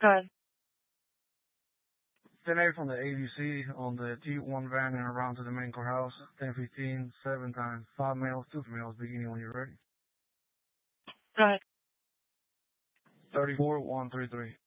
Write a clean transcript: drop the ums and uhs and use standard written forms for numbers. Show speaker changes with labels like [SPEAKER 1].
[SPEAKER 1] Go ahead.
[SPEAKER 2] 10-8 from the ABC on the T1 van and around to the main courthouse. 10-15, 7 times, 5 males, 2 females, beginning when you're ready.
[SPEAKER 1] Go ahead.
[SPEAKER 2] 34-133.